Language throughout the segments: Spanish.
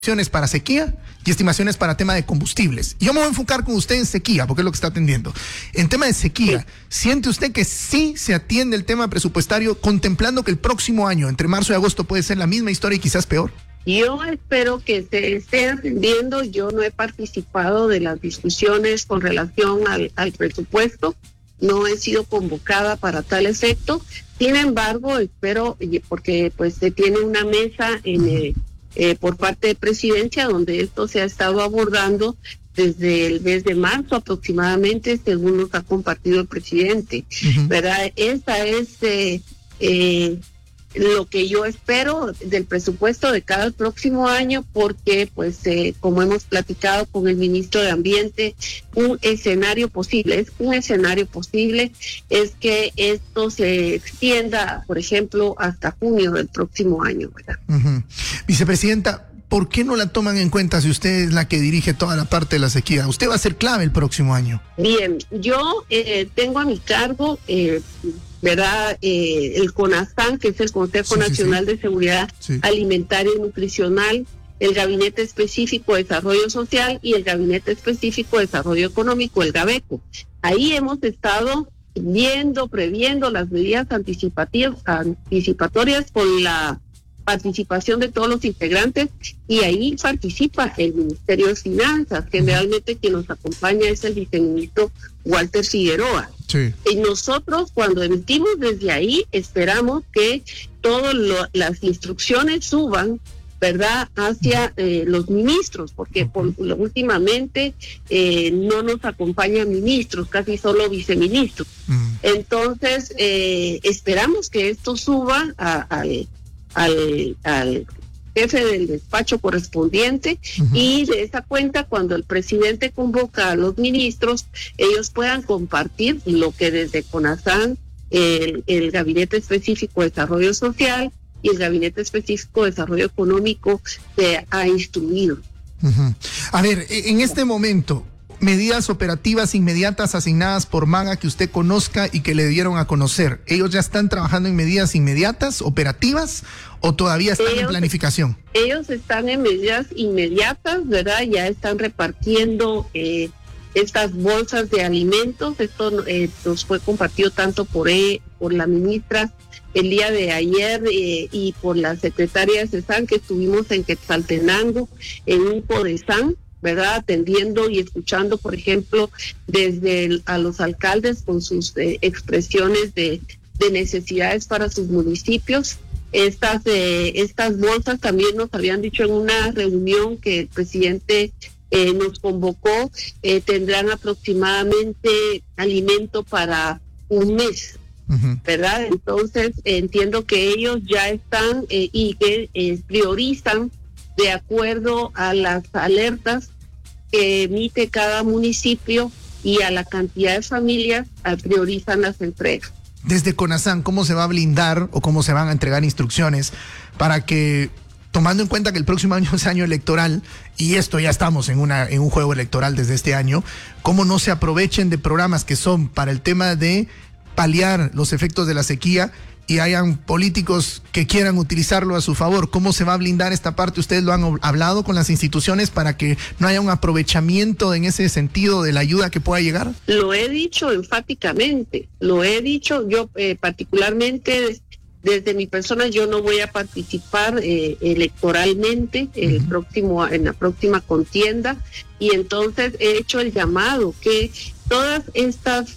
estimaciones para sequía y estimaciones para tema de combustibles. Yo me voy a enfocar con usted en sequía, porque es lo que está atendiendo. En tema de sequía, ¿siente usted que sí se atiende el tema presupuestario, contemplando que el próximo año, entre marzo y agosto, puede ser la misma historia y quizás peor? Yo espero que se esté atendiendo. Yo no he participado de las discusiones con relación al presupuesto. No he sido convocada para tal efecto. Sin embargo, espero, porque pues se tiene una mesa por parte de Presidencia donde esto se ha estado abordando desde el mes de marzo aproximadamente, según nos ha compartido el presidente. ¿Verdad? Esta es lo que yo espero del presupuesto de cada próximo año, porque pues como hemos platicado con el ministro de Ambiente, un escenario posible es que esto se extienda, por ejemplo, hasta junio del próximo año, ¿verdad? Vicepresidenta, ¿por qué no la toman en cuenta si usted es la que dirige toda la parte de la sequía? Usted va a ser clave el próximo año. Bien, yo tengo a mi cargo ¿verdad? El CONASAN, que es el Consejo Nacional de Seguridad Alimentaria y Nutricional, el Gabinete Específico de Desarrollo Social y el Gabinete Específico de Desarrollo Económico, el GABECO. Ahí hemos estado previendo las medidas anticipatorias con la participación de todos los integrantes, y ahí participa el Ministerio de Finanzas. Generalmente quien nos acompaña es el viceministro Walter Figueroa. Y nosotros, cuando emitimos desde ahí, esperamos que todas las instrucciones suban, ¿verdad?, hacia los ministros, porque últimamente no nos acompañan ministros, casi solo viceministros. Entonces, esperamos que esto suba al jefe del despacho correspondiente, y de esa cuenta, cuando el presidente convoca a los ministros, ellos puedan compartir lo que desde CONASAN, el Gabinete Específico de Desarrollo Social y el Gabinete Específico de Desarrollo Económico se ha instruido. A ver, en este momento, medidas operativas inmediatas asignadas por MAGA que usted conozca y que le dieron a conocer, ¿ellos ya están trabajando en medidas inmediatas, operativas, o todavía están en planificación? Ellos están en medidas inmediatas, ¿verdad? Ya están repartiendo estas bolsas de alimentos. Esto nos fue compartido tanto por la ministra el día de ayer y por la secretaria de CESAN, que estuvimos en Quetzaltenango, en un CODESAN, ¿verdad?, atendiendo y escuchando, por ejemplo, a los alcaldes con sus expresiones de necesidades para sus municipios. Estas bolsas también nos habían dicho en una reunión que el presidente nos convocó, tendrán aproximadamente alimento para un mes, ¿verdad? Entonces entiendo que ellos ya están y que priorizan de acuerdo a las alertas que emite cada municipio y a la cantidad de familias, priorizan las entregas. Desde CONASAN, ¿cómo se va a blindar o cómo se van a entregar instrucciones para que, tomando en cuenta que el próximo año es año electoral, y esto ya estamos en un juego electoral desde este año, cómo no se aprovechen de programas que son para el tema de paliar los efectos de la sequía y hayan políticos que quieran utilizarlo a su favor? ¿Cómo se va a blindar esta parte? ¿Ustedes lo han hablado con las instituciones para que no haya un aprovechamiento en ese sentido de la ayuda que pueda llegar? Lo he dicho enfáticamente, yo particularmente desde mi persona, yo no voy a participar electoralmente en la próxima contienda, y entonces he hecho el llamado que todas estas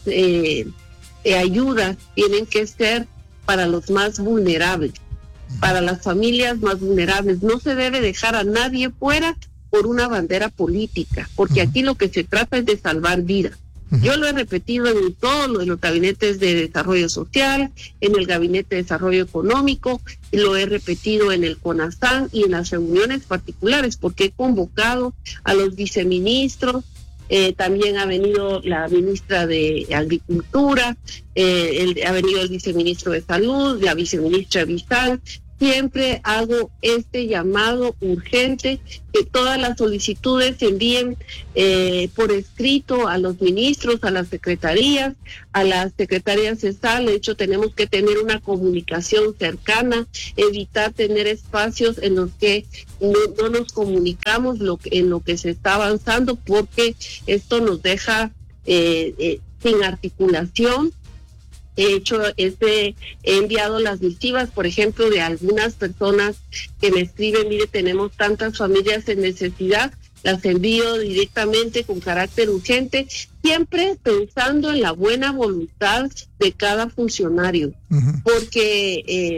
ayudas tienen que ser para los más vulnerables, para las familias más vulnerables. No se debe dejar a nadie fuera por una bandera política, porque aquí lo que se trata es de salvar vidas. Yo lo he repetido en todos los gabinetes de desarrollo social, en el Gabinete de Desarrollo Económico, y lo he repetido en el CONASAN y en las reuniones particulares, porque he convocado a los viceministros. También ha venido la ministra de Agricultura, ha venido el viceministro de Salud, la viceministra Vizal, siempre hago este llamado urgente, que todas las solicitudes se envíen por escrito a los ministros, a las secretarías, a las secretarias de Estado. De hecho, tenemos que tener una comunicación cercana, evitar tener espacios en los que no nos comunicamos en lo que se está avanzando, porque esto nos deja sin articulación. He enviado las misivas, por ejemplo, de algunas personas que me escriben: mire, tenemos tantas familias en necesidad, las envío directamente con carácter urgente, siempre pensando en la buena voluntad de cada funcionario, porque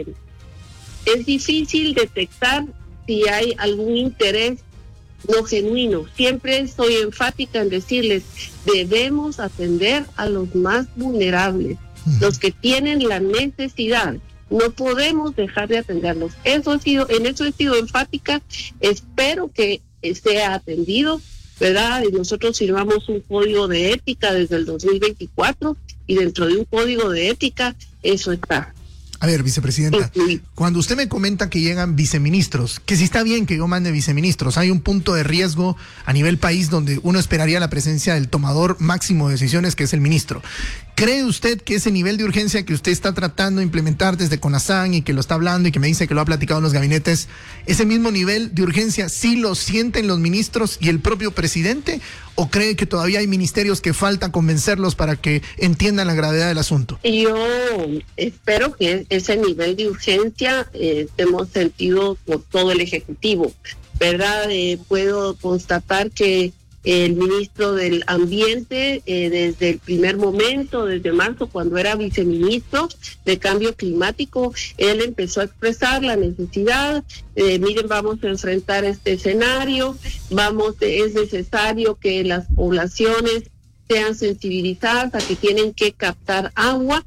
es difícil detectar si hay algún interés no genuino. Siempre soy enfática en decirles: debemos atender a los más vulnerables, los que tienen la necesidad. No podemos dejar de atenderlos. En eso he sido enfática. Espero que sea atendido, ¿verdad? Y nosotros firmamos un código de ética desde el 2024, y dentro de un código de ética eso está. A ver, vicepresidenta, cuando usted me comenta que llegan viceministros, que sí está bien que yo mande viceministros, hay un punto de riesgo a nivel país donde uno esperaría la presencia del tomador máximo de decisiones, que es el ministro. ¿Cree usted que ese nivel de urgencia que usted está tratando de implementar desde CONASAN y que lo está hablando y que me dice que lo ha platicado en los gabinetes, ese mismo nivel de urgencia sí lo sienten los ministros y el propio presidente? ¿O cree que todavía hay ministerios que falta convencerlos para que entiendan la gravedad del asunto? Yo espero que ese nivel de urgencia hemos sentido por todo el Ejecutivo, ¿verdad? Puedo constatar que el ministro del Ambiente, desde el primer momento, desde marzo, cuando era viceministro de Cambio Climático, él empezó a expresar la necesidad. Miren, vamos a enfrentar este escenario, es necesario que las poblaciones sean sensibilizadas a que tienen que captar agua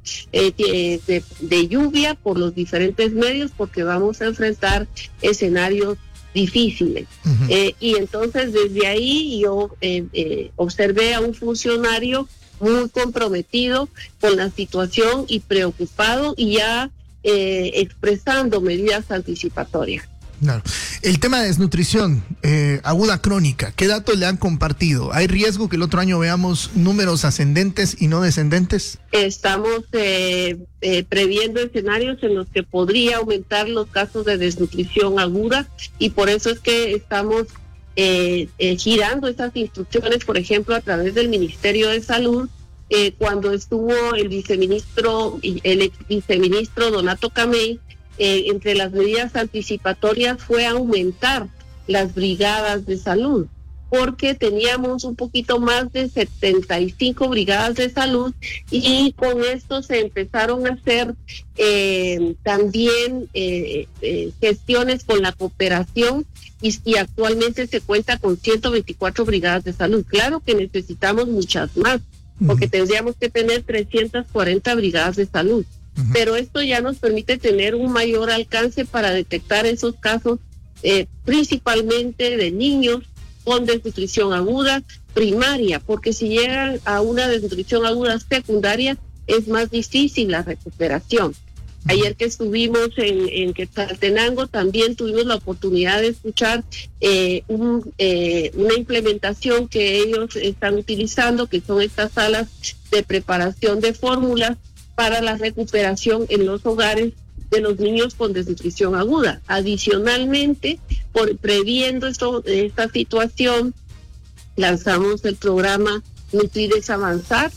de lluvia por los diferentes medios, porque vamos a enfrentar escenarios difíciles. Y entonces desde ahí yo observé a un funcionario muy comprometido con la situación y preocupado, y ya expresando medidas anticipatorias. Claro. El tema de desnutrición aguda crónica, ¿qué datos le han compartido? ¿Hay riesgo que el otro año veamos números ascendentes y no descendentes? Estamos previendo escenarios en los que podría aumentar los casos de desnutrición aguda, y por eso es que estamos girando esas instrucciones, por ejemplo, a través del Ministerio de Salud. Cuando estuvo el ex viceministro Donato Camey, entre las medidas anticipatorias fue aumentar las brigadas de salud, porque teníamos un poquito más de 75 brigadas de salud, y con esto se empezaron a hacer también gestiones con la cooperación, y actualmente se cuenta con 124 brigadas de salud. Claro que necesitamos muchas más, porque tendríamos que tener 340 brigadas de salud. Pero esto ya nos permite tener un mayor alcance para detectar esos casos, principalmente de niños con desnutrición aguda primaria, porque si llegan a una desnutrición aguda secundaria es más difícil la recuperación. Ayer que estuvimos en Quetzaltenango también tuvimos la oportunidad de escuchar una implementación que ellos están utilizando, que son estas salas de preparación de fórmulas para la recuperación en los hogares de los niños con desnutrición aguda. Adicionalmente, previendo esta situación, lanzamos el programa Nutrir es Avanzar,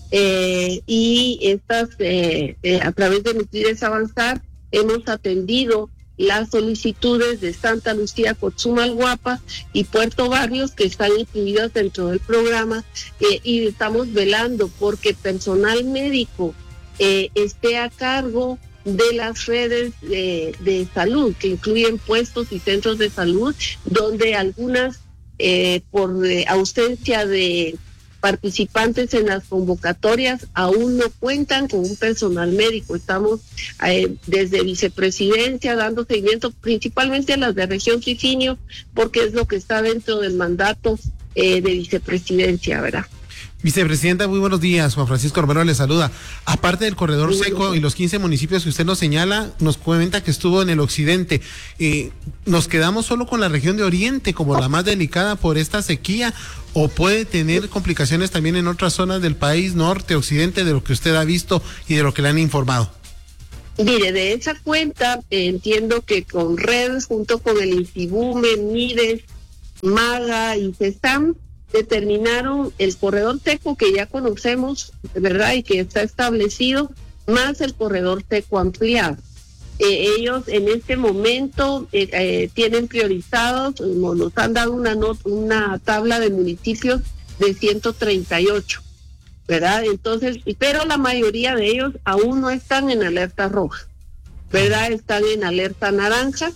y a través de Nutrir es Avanzar hemos atendido las solicitudes de Santa Lucía, Cotzumalguapa y Puerto Barrios, que están incluidas dentro del programa, y estamos velando porque personal médico esté a cargo de las redes de salud, que incluyen puestos y centros de salud, donde algunas por ausencia de participantes en las convocatorias aún no cuentan con un personal médico. Estamos desde vicepresidencia dando seguimiento principalmente a las de región Trifinio, porque es lo que está dentro del mandato de vicepresidencia, ¿verdad? Vicepresidenta, muy buenos días. Juan Francisco Romero le saluda. Aparte del corredor seco y los 15 municipios que usted nos señala, nos comenta que estuvo en el occidente. ¿Nos quedamos solo con la región de Oriente como la más delicada por esta sequía o puede tener complicaciones también en otras zonas del país, norte, occidente, de lo que usted ha visto y de lo que le han informado? Mire, de esa cuenta entiendo que con redes, junto con el INSIBUME, MIDES, MAGA y CESAM, determinaron el corredor seco que ya conocemos, ¿verdad? Y que está establecido, más el corredor seco ampliado. Ellos en este momento tienen priorizados, nos han dado una tabla de municipios de 138, ¿verdad? Entonces, pero la mayoría de ellos aún no están en alerta roja, ¿verdad? Están en alerta naranja.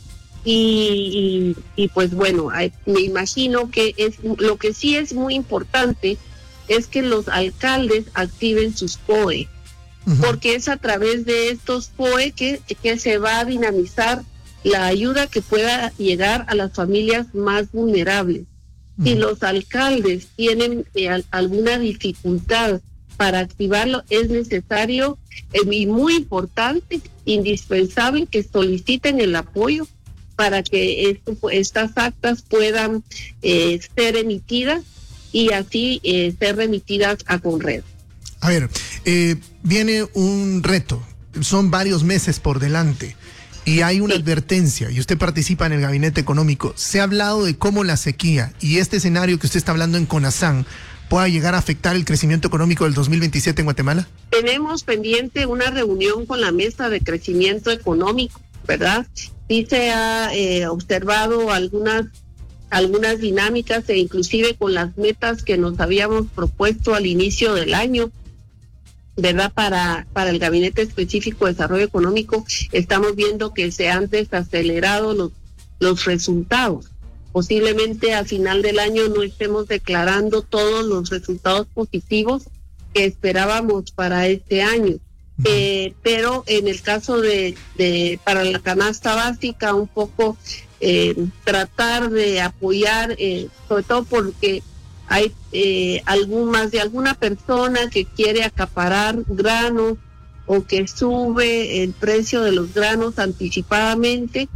Y pues bueno, me imagino que lo que sí es muy importante es que los alcaldes activen sus POE, porque es a través de estos POE que se va a dinamizar la ayuda que pueda llegar a las familias más vulnerables. Si los alcaldes tienen alguna dificultad para activarlo, es necesario y muy importante, indispensable, que soliciten el apoyo para que estas actas puedan ser emitidas y así ser remitidas a Conred. A ver, viene un reto, son varios meses por delante y hay una advertencia y usted participa en el gabinete económico. Se ha hablado de cómo la sequía y este escenario que usted está hablando en CONASAN pueda llegar a afectar el crecimiento económico del 2027 en Guatemala. Tenemos pendiente una reunión con la Mesa de Crecimiento Económico, ¿verdad? Sí se ha observado algunas dinámicas e inclusive con las metas que nos habíamos propuesto al inicio del año, ¿verdad? Para el Gabinete Específico de Desarrollo Económico, estamos viendo que se han desacelerado los resultados. Posiblemente a final del año no estemos declarando todos los resultados positivos que esperábamos para este año. Pero en el caso para la canasta básica, un poco tratar de apoyar, sobre todo porque hay más de alguna persona que quiere acaparar granos o que sube el precio de los granos anticipadamente.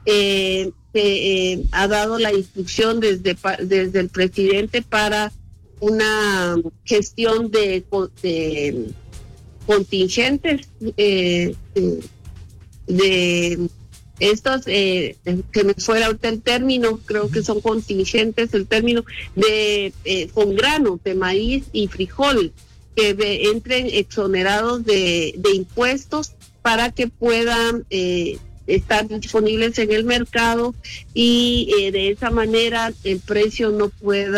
Ha dado la instrucción desde el presidente para una gestión de contingentes de estos, que me fuera ahorita el término, creo que son contingentes, el término con granos de maíz y frijol, que entren exonerados de impuestos para que puedan estar disponibles en el mercado y de esa manera el precio no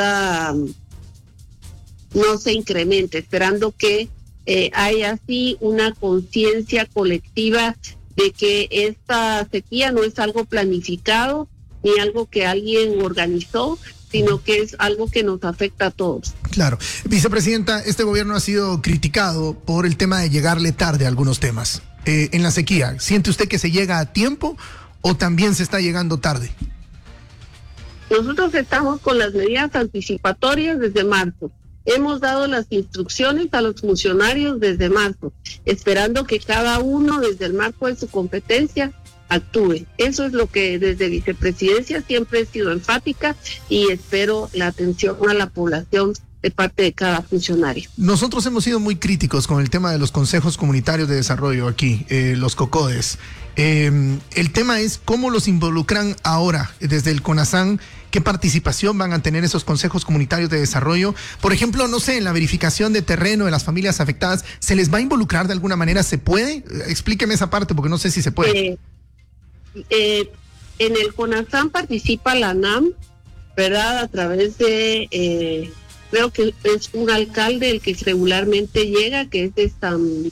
se incremente, esperando que hay así una conciencia colectiva de que esta sequía no es algo planificado ni algo que alguien organizó, sino que es algo que nos afecta a todos. Claro. Vicepresidenta, este gobierno ha sido criticado por el tema de llegarle tarde a algunos temas. En la sequía, ¿siente usted que se llega a tiempo o también se está llegando tarde? Nosotros estamos con las medidas anticipatorias desde marzo. Hemos dado las instrucciones a los funcionarios desde marzo, esperando que cada uno desde el marco de su competencia actúe. Eso es lo que desde Vicepresidencia siempre he sido enfática y espero la atención a la población de parte de cada funcionario. Nosotros hemos sido muy críticos con el tema de los consejos comunitarios de desarrollo aquí, los COCODES. El tema es cómo los involucran ahora desde el CONASAN. ¿Qué participación van a tener esos consejos comunitarios de desarrollo? Por ejemplo, no sé, en la verificación de terreno de las familias afectadas, ¿se les va a involucrar de alguna manera? ¿Se puede? Explíqueme esa parte porque no sé si se puede. En el CONASAN participa la ANAM, ¿verdad? A través de, creo que es un alcalde el que regularmente llega, que es de San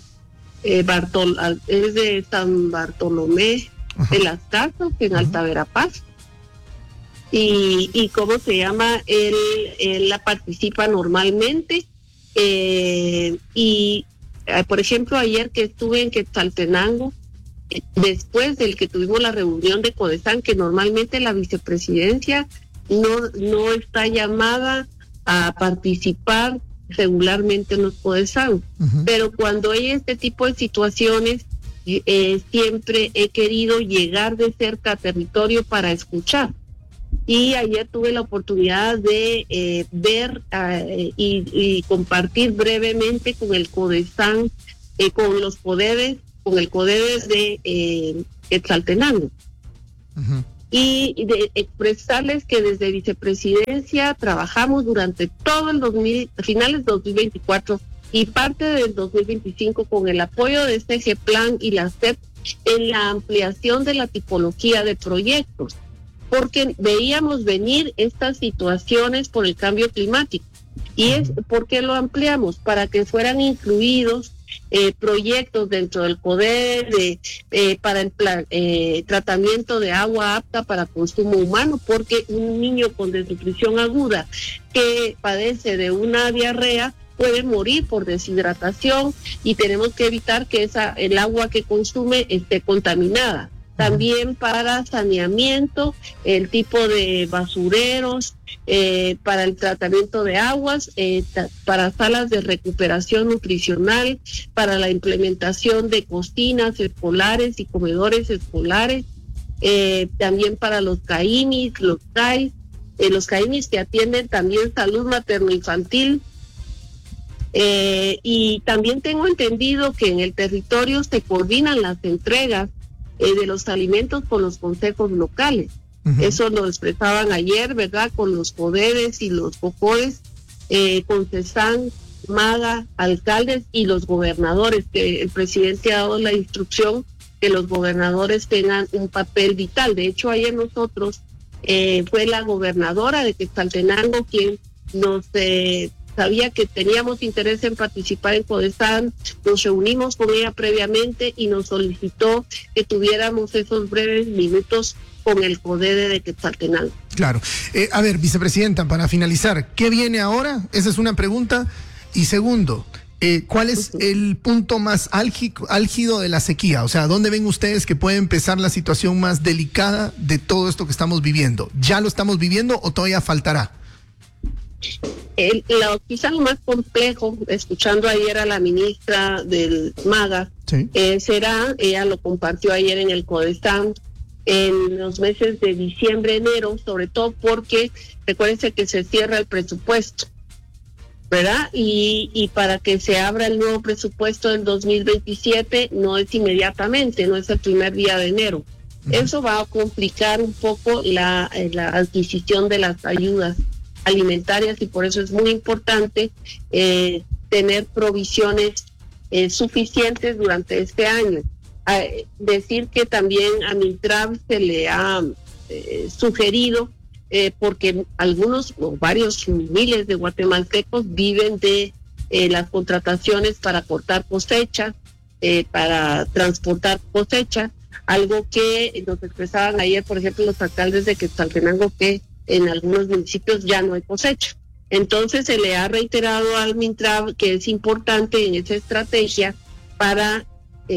Bartolomé de las Casas, en Alta Verapaz. Y cómo se llama, él la participa normalmente. Por ejemplo, ayer que estuve en Quetzaltenango, después del que tuvimos la reunión de CODESAN, que normalmente la vicepresidencia no está llamada a participar regularmente en los CODESAN. Pero cuando hay este tipo de situaciones, siempre he querido llegar de cerca a territorio para escuchar. Y ayer tuve la oportunidad de ver y compartir brevemente con el CODESAN, con los CODEDES, con el CODEDES de Quetzaltenango. Y de expresarles que desde Vicepresidencia trabajamos durante todo el finales 2024 y parte del 2025 con el apoyo de CG Plan y la CEP en la ampliación de la tipología de proyectos, porque veíamos venir estas situaciones por el cambio climático. Y es porque lo ampliamos, para que fueran incluidos proyectos dentro del CODED para el tratamiento de agua apta para consumo humano, porque un niño con desnutrición aguda que padece de una diarrea puede morir por deshidratación y tenemos que evitar que el agua que consume esté contaminada. También para saneamiento, el tipo de basureros, para el tratamiento de aguas, para salas de recuperación nutricional, para la implementación de cocinas escolares y comedores escolares, también para los CAIMIS, los CAIMIS que atienden también salud materno-infantil. Y también tengo entendido que en el territorio se coordinan las entregas de los alimentos con los consejos locales. Eso lo expresaban ayer, ¿verdad? Con los CODEDES y los COCODES, con CESAN, MAGA, alcaldes y los gobernadores, que el presidente ha dado la instrucción que los gobernadores tengan un papel vital. De hecho, ayer nosotros, fue la gobernadora de Quetzaltenango quien nos sabía que teníamos interés en participar en CODESAN, nos reunimos con ella previamente y nos solicitó que tuviéramos esos breves minutos con el CODEDE de Quetzaltenango. Claro. A ver, vicepresidenta, para finalizar, ¿qué viene ahora? Esa es una pregunta. Y segundo, ¿cuál es el punto más álgido de la sequía? O sea, ¿dónde ven ustedes que puede empezar la situación más delicada de todo esto que estamos viviendo? ¿Ya lo estamos viviendo o todavía faltará? Quizá lo más complejo, escuchando ayer a la ministra del MAGA, sí, ella lo compartió ayer en el CODESAN, en los meses de diciembre, enero, sobre todo porque recuérdense que se cierra el presupuesto, ¿verdad? Y para que se abra el nuevo presupuesto del 2027 no es inmediatamente, no es el primer día de enero. Eso va a complicar un poco la adquisición de las ayudas alimentarias y por eso es muy importante tener provisiones suficientes durante este año. Decir que también a Mintrav se le ha sugerido, porque algunos o varios miles de guatemaltecos viven de las contrataciones para cortar cosecha, para transportar cosecha, algo que nos expresaban ayer, por ejemplo, los alcaldes de Quetzaltenango, que en algunos municipios ya no hay cosecha. Entonces se le ha reiterado al Mintrav que es importante en esa estrategia para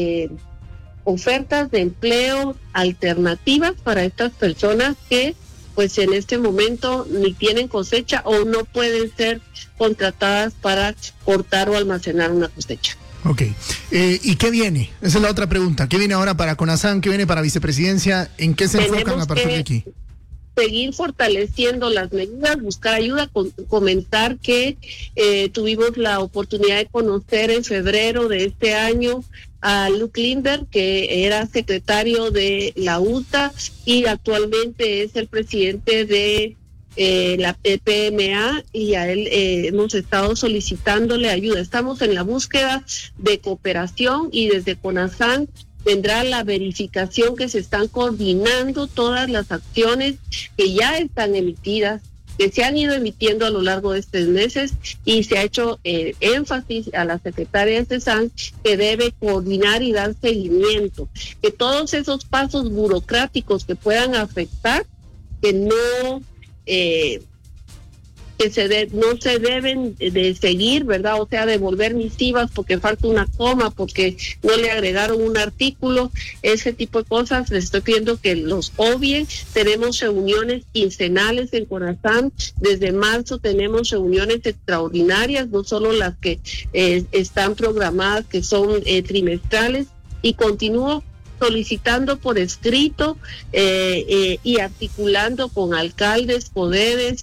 ofertas de empleo alternativas para estas personas que pues en este momento ni tienen cosecha o no pueden ser contratadas para cortar o almacenar una cosecha. Ok. ¿Y qué viene? Esa es la otra pregunta. ¿Qué viene ahora para CONASAN? ¿Qué viene para Vicepresidencia? ¿En qué se enfocan a partir de aquí? Seguir fortaleciendo las medidas, buscar ayuda, comentar que tuvimos la oportunidad de conocer en febrero de este año a Luke Lindbergh, que era secretario de la UTA y actualmente es el presidente de la PMA, y a él hemos estado solicitándole ayuda. Estamos en la búsqueda de cooperación y desde CONASAN vendrá la verificación que se están coordinando todas las acciones que ya están emitidas, que se han ido emitiendo a lo largo de estos meses, y se ha hecho énfasis a la secretaria de CESAN que debe coordinar y dar seguimiento, que todos esos pasos burocráticos que puedan afectar, que no que no se deben de seguir, ¿verdad? O sea, devolver misivas porque falta una coma, porque no le agregaron un artículo, ese tipo de cosas. Les estoy pidiendo que los obvien. Tenemos reuniones quincenales en Corazán. Desde marzo tenemos reuniones extraordinarias, no solo las que están programadas, que son trimestrales, y continúo solicitando por escrito y articulando con alcaldes, poderes,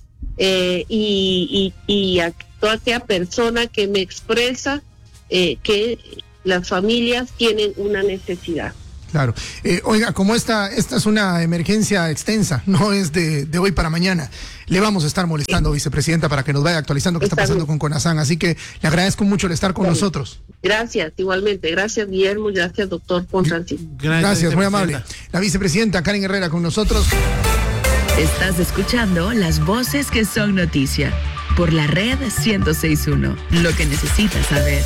y a toda aquella persona que me expresa que las familias tienen una necesidad. Claro. Oiga, como esta es una emergencia extensa, no es de hoy para mañana, le vamos a estar molestando, vicepresidenta, para que nos vaya actualizando qué está pasando con Conasán. Así que le agradezco mucho el estar con nosotros. Gracias, igualmente. Gracias, Guillermo. Gracias, doctor Juan Francisco. Gracias, muy amable. La vicepresidenta Karen Herrera con nosotros. Estás escuchando las voces que son noticia por la red 106.1. Lo que necesitas saber.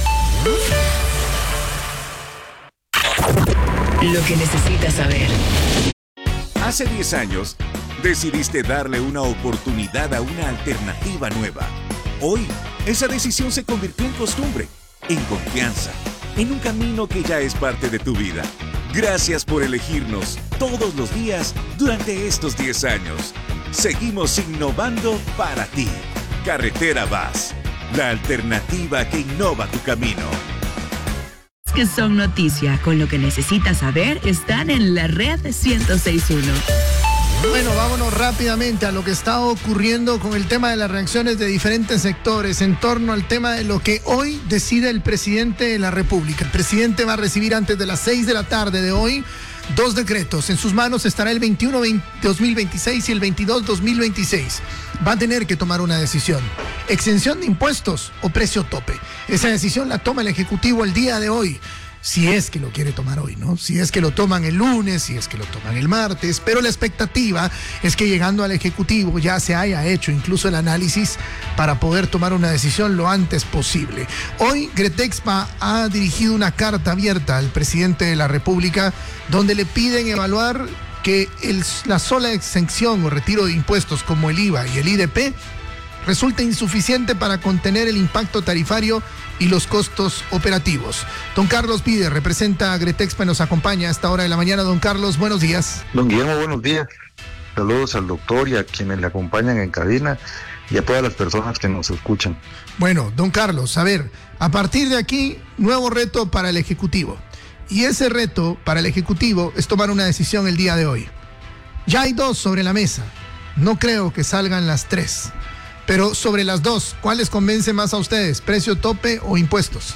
Lo que necesitas saber. Hace 10 años, decidiste darle una oportunidad a una alternativa nueva. Hoy, esa decisión se convirtió en costumbre, en confianza, en un camino que ya es parte de tu vida. Gracias por elegirnos todos los días durante estos 10 años. Seguimos innovando para ti. Carretera VAS, la alternativa que innova tu camino. Que son noticia, con lo que necesitas saber, están en la red 106.1. Bueno, vámonos rápidamente a lo que está ocurriendo con el tema de las reacciones de diferentes sectores en torno al tema de lo que hoy decide el presidente de la República. El presidente va a recibir antes de las 6 de la tarde de hoy 2 decretos. En sus manos estará el 21-2026 y el 22-2026. Va a tener que tomar una decisión. Exención de impuestos o precio tope. Esa decisión la toma el Ejecutivo el día de hoy. Si es que lo quiere tomar hoy, ¿no? Si es que lo toman el lunes, si es que lo toman el martes, pero la expectativa es que llegando al Ejecutivo ya se haya hecho incluso el análisis para poder tomar una decisión lo antes posible. Hoy Gretexpa ha dirigido una carta abierta al presidente de la República donde le piden evaluar que la sola exención o retiro de impuestos como el IVA y el IDP resulta insuficiente para contener el impacto tarifario y los costos operativos. Don Carlos Pide representa a Gretexpa y nos acompaña a esta hora de la mañana. Don Carlos, buenos días. Don Guillermo, buenos días. Saludos al doctor y a quienes le acompañan en cabina y a todas las personas que nos escuchan. Bueno, don Carlos, a ver, a partir de aquí, nuevo reto para el Ejecutivo. Y ese reto para el Ejecutivo es tomar una decisión el día de hoy. Ya hay 2 sobre la mesa. No creo que salgan las 3. Pero sobre las 2, ¿cuál les convence más a ustedes? ¿Precio tope o impuestos?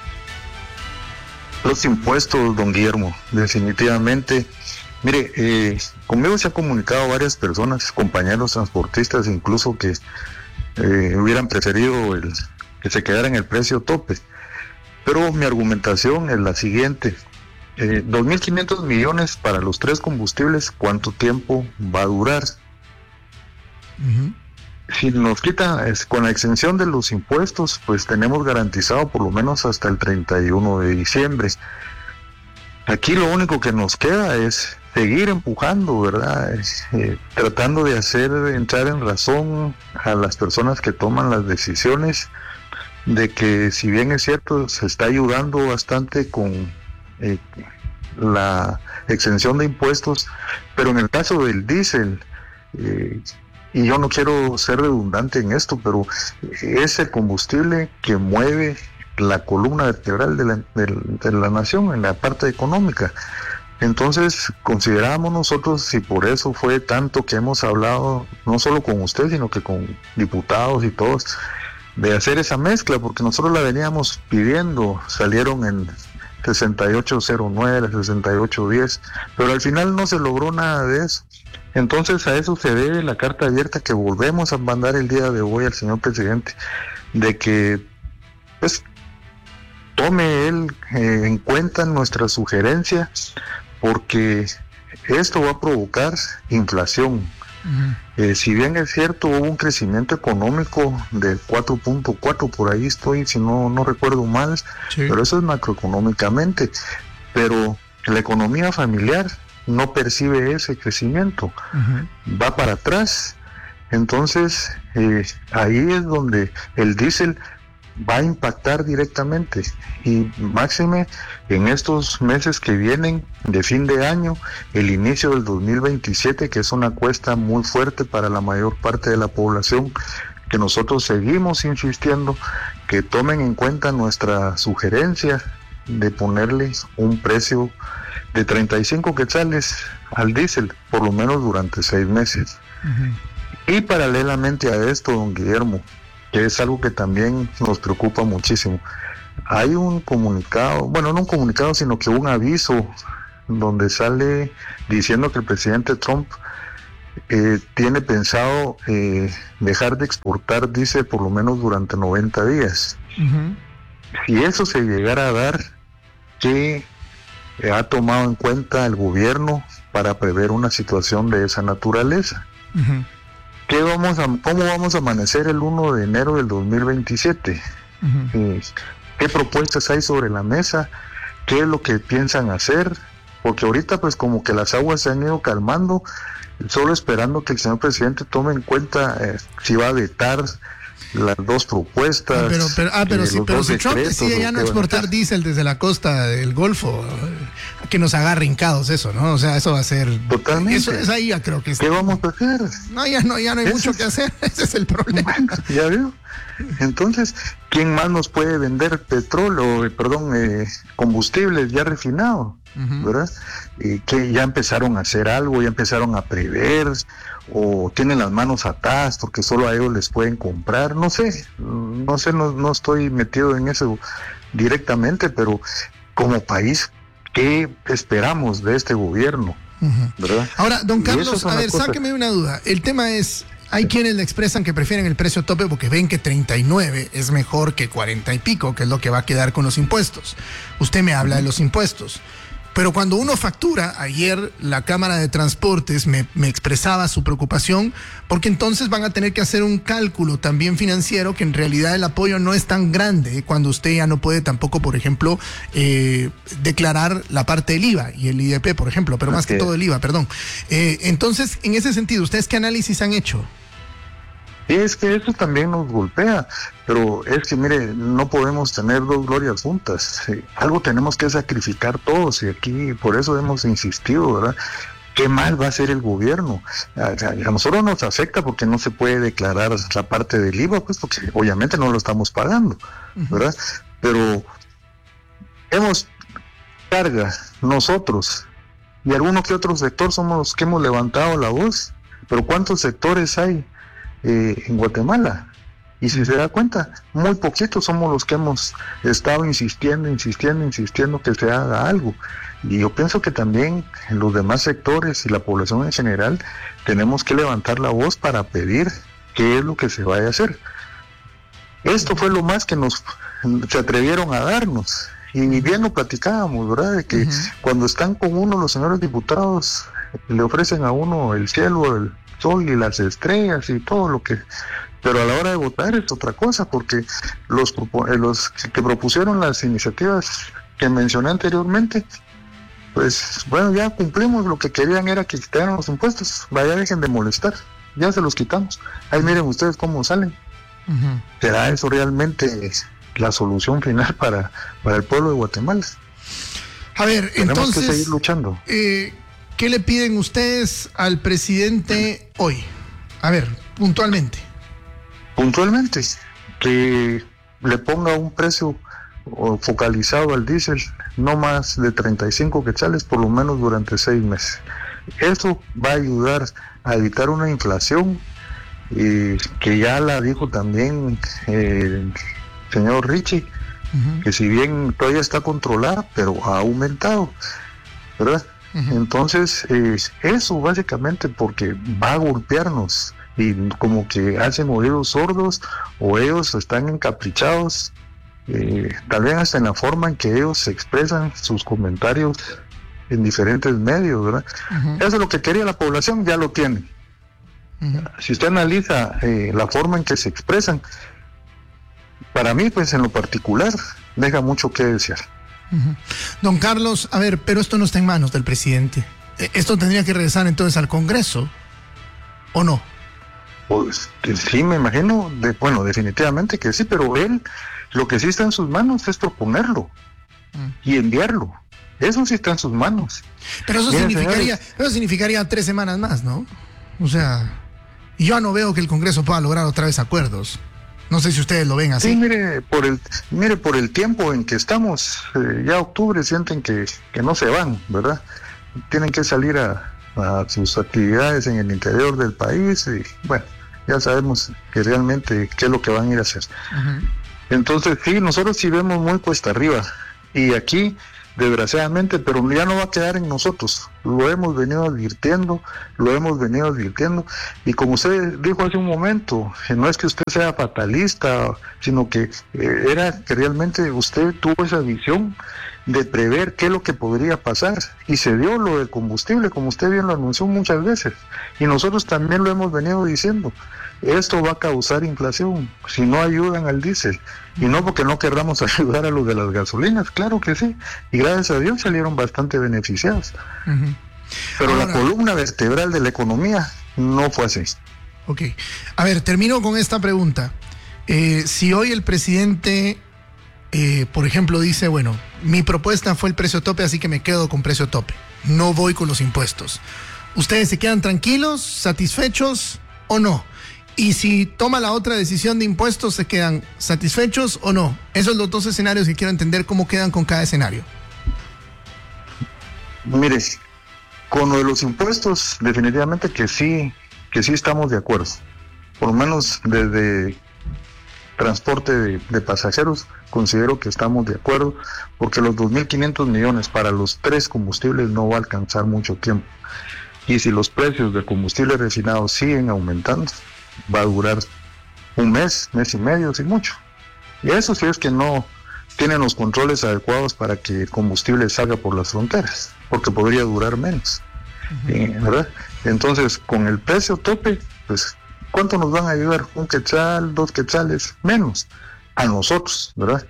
Los impuestos, don Guillermo, definitivamente. Mire, conmigo se han comunicado varias personas, compañeros transportistas, incluso que hubieran preferido que se quedara en el precio tope. Pero mi argumentación es la siguiente. 2.500 millones para los 3 combustibles, ¿cuánto tiempo va a durar? Si nos quita con la exención de los impuestos, pues tenemos garantizado por lo menos hasta el 31 de diciembre. Aquí lo único que nos queda es seguir empujando, ¿verdad? Tratando de hacer entrar en razón a las personas que toman las decisiones de que, si bien es cierto, se está ayudando bastante con la exención de impuestos, pero en el caso del diésel, y yo no quiero ser redundante en esto, pero es el combustible que mueve la columna vertebral de la nación en la parte económica. Entonces consideramos nosotros, y por eso fue tanto que hemos hablado, no solo con usted, sino que con diputados y todos, de hacer esa mezcla, porque nosotros la veníamos pidiendo, salieron en 6809, 6810, pero al final no se logró nada de eso. Entonces a eso se debe la carta abierta que volvemos a mandar el día de hoy al señor presidente, de que pues tome él en cuenta nuestra sugerencia, porque esto va a provocar inflación. Si bien es cierto, hubo un crecimiento económico de 4.4, por ahí estoy, si no recuerdo mal, sí, pero eso es macroeconómicamente, pero la economía familiar no percibe ese crecimiento, va para atrás. Entonces, ahí es donde el diésel va a impactar directamente, y máxime en estos meses que vienen de fin de año, el inicio del 2027, que es una cuesta muy fuerte para la mayor parte de la población, que nosotros seguimos insistiendo que tomen en cuenta nuestra sugerencia de ponerle un precio de 35 quetzales al diésel, por lo menos durante 6 meses. Y paralelamente a esto, don Guillermo, que es algo que también nos preocupa muchísimo, hay un comunicado, bueno, no un comunicado, sino que un aviso donde sale diciendo que el presidente Trump tiene pensado dejar de exportar diésel por lo menos durante 90 días. Si eso se llegara a dar, ¿qué ha tomado en cuenta el gobierno para prever una situación de esa naturaleza? ¿Cómo vamos a amanecer el 1 de enero del 2027? ¿Qué propuestas hay sobre la mesa? ¿Qué es lo que piensan hacer? Porque ahorita pues como que las aguas se han ido calmando, solo esperando que el señor presidente tome en cuenta si va a vetar las dos propuestas. Pero si Trump decide ya no exportar diésel desde la costa del Golfo, que nos agarre hincados eso, ¿no? O sea, eso va a ser... Totalmente. Eso es ahí, ya creo que... ¿Qué vamos a hacer? No, ya no hay mucho que hacer, ese es el problema. Ya veo. Entonces, ¿quién más nos puede vender combustibles ya refinados? ¿Verdad? Que ya empezaron a hacer algo, ya empezaron a prever, o tienen las manos atadas porque solo a ellos les pueden comprar, no estoy metido en eso directamente, pero como país, ¿qué esperamos de este gobierno? ¿Verdad? Ahora, don Carlos, a ver, sáqueme una duda. El tema es, hay quienes le expresan que prefieren el precio tope porque ven que 39 es mejor que 40 y pico, que es lo que va a quedar con los impuestos. Usted me habla de los impuestos. Pero cuando uno factura, ayer la Cámara de Transportes me expresaba su preocupación, porque entonces van a tener que hacer un cálculo también financiero, que en realidad el apoyo no es tan grande cuando usted ya no puede tampoco, por ejemplo, declarar la parte del IVA y el IDP, por ejemplo, pero más que todo el IVA, perdón. Entonces, en ese sentido, ¿ustedes qué análisis han hecho? Es que eso también nos golpea, pero es que mire, no podemos tener dos glorias juntas, algo tenemos que sacrificar todos, y aquí por eso hemos insistido, ¿verdad? ¿Qué mal va a hacer el gobierno? A nosotros nos afecta porque no se puede declarar la parte del IVA, pues porque obviamente no lo estamos pagando, ¿verdad? Pero hemos carga nosotros, y alguno que otro sector somos los que hemos levantado la voz, pero ¿cuántos sectores hay en Guatemala? Y si se da cuenta, muy poquitos somos los que hemos estado insistiendo que se haga algo. Y yo pienso que también en los demás sectores y la población en general tenemos que levantar la voz para pedir qué es lo que se vaya a hacer. Esto fue lo más que se atrevieron a darnos. Y bien lo platicábamos, ¿verdad? De que cuando están con uno los señores diputados, le ofrecen a uno el cielo, el sol y las estrellas y todo lo que... Pero a la hora de votar es otra cosa, porque los que propusieron las iniciativas que mencioné anteriormente, pues bueno, ya cumplimos, lo que querían era que quitaran los impuestos, vaya, dejen de molestar, ya se los quitamos. Ahí miren ustedes cómo salen. ¿Será eso realmente la solución final para el pueblo de Guatemala? A ver, tenemos entonces, que seguir luchando. ¿Qué le piden ustedes al presidente hoy? A ver, puntualmente, que le ponga un precio focalizado al diésel, no más de 35 quetzales por lo menos durante 6 meses. Eso va a ayudar a evitar una inflación que ya la dijo también el señor Richie, que si bien todavía está controlada, pero ha aumentado, ¿verdad? Entonces, eso básicamente, porque va a golpearnos, y como que hacen oídos sordos, o ellos están encaprichados, tal vez hasta en la forma en que ellos se expresan sus comentarios en diferentes medios, ¿verdad? Eso es lo que quería la población, ya lo tiene. Si usted analiza la forma en que se expresan, para mí, pues en lo particular, deja mucho que desear. Don Carlos, a ver, pero esto no está en manos del presidente. Esto tendría que regresar entonces al Congreso, ¿o no? Pues, sí, me imagino, bueno, definitivamente que sí, pero él, lo que sí está en sus manos es proponerlo y enviarlo. Eso sí está en sus manos. Pero eso significaría 3 semanas más, ¿no? O sea, yo no veo que el Congreso pueda lograr otra vez acuerdos. No sé si ustedes lo ven así. Sí, mire, por el tiempo en que estamos, ya octubre sienten que no se van, ¿verdad? Tienen que salir a sus actividades en el interior del país y bueno, ya sabemos que realmente qué es lo que van a ir a hacer. Entonces sí, nosotros sí vemos muy cuesta arriba y aquí desgraciadamente, pero ya no va a quedar en nosotros, lo hemos venido advirtiendo y como usted dijo hace un momento, no es que usted sea fatalista, sino que era que realmente usted tuvo esa visión de prever qué es lo que podría pasar y se dio lo del combustible, como usted bien lo anunció muchas veces y nosotros también lo hemos venido diciendo. Esto va a causar inflación si no ayudan al diésel y no porque no querramos ayudar a los de las gasolinas, claro que sí, y gracias a Dios salieron bastante beneficiados. Pero ahora, la columna vertebral de la economía no fue así. Ok, a ver, termino con esta pregunta. Si hoy el presidente, por ejemplo, dice, bueno, mi propuesta fue el precio tope, así que me quedo con precio tope, no voy con los impuestos, ¿ustedes se quedan tranquilos, satisfechos o no? Y si toma la otra decisión de impuestos, ¿se quedan satisfechos o no? Esos son los 2 escenarios que quiero entender cómo quedan con cada escenario. Mire, con lo de los impuestos, definitivamente que sí estamos de acuerdo. Por lo menos desde transporte de pasajeros, considero que estamos de acuerdo, porque los 2.500 millones para los 3 combustibles no va a alcanzar mucho tiempo. Y si los precios del combustible refinado siguen aumentando, va a durar un mes y medio, sin mucho. Y eso sí es que no tienen los controles adecuados para que el combustible salga por las fronteras, porque podría durar menos, ¿verdad? Entonces, con el precio tope, pues, ¿cuánto nos van a ayudar? 1 quetzal, 2 quetzales, menos, a nosotros, ¿verdad?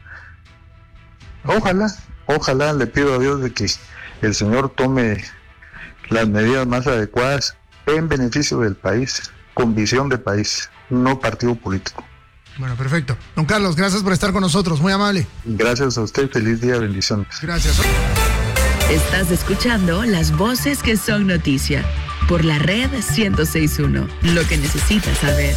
Ojalá, le pido a Dios de que el Señor tome las medidas más adecuadas en beneficio del país, con visión de país, no partido político. Bueno, perfecto. Don Carlos, gracias por estar con nosotros, muy amable. Gracias a usted, feliz día, bendiciones. Gracias. Estás escuchando las voces que son noticia por la red 106.1, lo que necesitas saber.